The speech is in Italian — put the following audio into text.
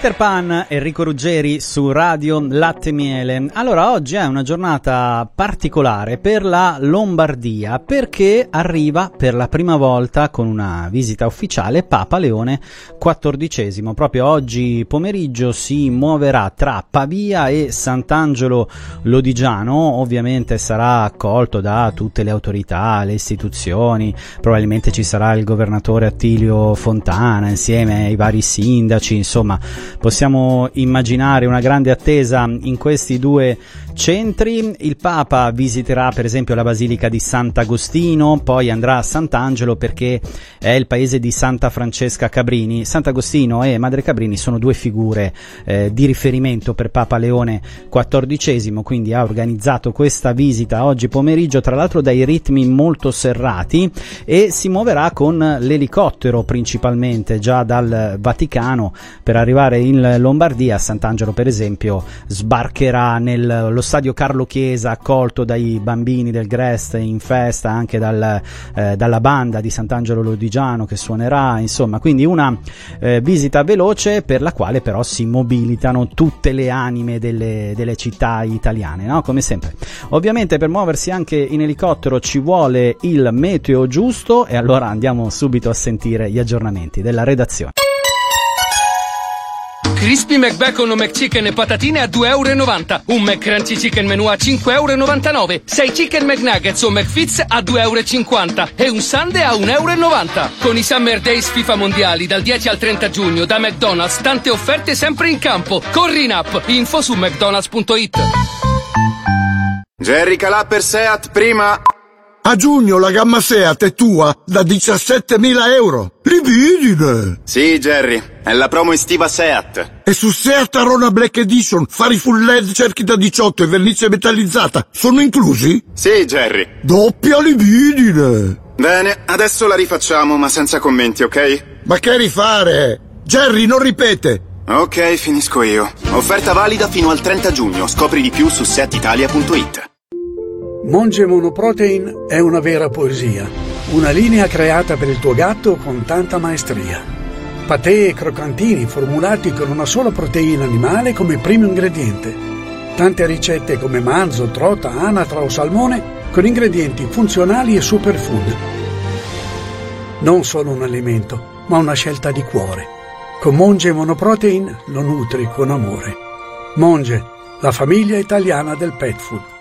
Peter Pan, Enrico Ruggeri su Radio Latte Miele. Allora, oggi è una giornata particolare per la Lombardia perché arriva per la prima volta con una visita ufficiale Papa Leone XIV. Proprio oggi pomeriggio si muoverà tra Pavia e Sant'Angelo Lodigiano. Ovviamente sarà accolto da tutte le autorità, le istituzioni, probabilmente ci sarà il governatore Attilio Fontana insieme ai vari sindaci, insomma possiamo immaginare una grande attesa in questi due centri. Il Papa visiterà per esempio la Basilica di Sant'Agostino, poi andrà a Sant'Angelo perché è il paese di Santa Francesca Cabrini. Sant'Agostino e Madre Cabrini sono due figure di riferimento per Papa Leone XIV, quindi ha organizzato questa visita oggi pomeriggio, tra l'altro dai ritmi molto serrati, e si muoverà con l'elicottero principalmente già dal Vaticano per arrivare in Lombardia. A Sant'Angelo per esempio sbarcherà nello stadio Carlo Chiesa, accolto dai bambini del Grest in festa, anche dalla banda di Sant'Angelo Lodigiano che suonerà, insomma, quindi una visita veloce per la quale però si mobilitano tutte le anime delle città italiane, no? Come sempre. Ovviamente per muoversi anche in elicottero ci vuole il meteo giusto, e allora andiamo subito a sentire gli aggiornamenti della redazione. Crispy McBacon o McChicken e patatine a €2,90. Un McCrunchy Chicken Menù a €5,99. 6 Chicken McNuggets o McFits a €2,50. E un Sundae a €1,90. Con i Summer Days FIFA Mondiali dal 10 al 30 giugno da McDonald's, tante offerte sempre in campo. Corri in app, info su mcdonalds.it. Jerry Calà per Seat prima. A giugno la gamma Seat è tua da €17.000. Libidine! Sì, Jerry, è la promo estiva Seat. E su Seat Arona Black Edition, fari full LED, cerchi da 18 e vernice metallizzata sono inclusi? Sì, Jerry. Doppia libidine! Bene, adesso la rifacciamo, ma senza commenti, ok? Ma che rifare? Jerry, non ripete! Ok, finisco io. Offerta valida fino al 30 giugno. Scopri di più su setitalia.it. Monge Monoprotein è una vera poesia, una linea creata per il tuo gatto con tanta maestria. Patè e croccantini formulati con una sola proteina animale come primo ingrediente. Tante ricette come manzo, trota, anatra o salmone con ingredienti funzionali e superfood. Non solo un alimento, ma una scelta di cuore. Con Monge Monoprotein lo nutri con amore. Monge, la famiglia italiana del pet food.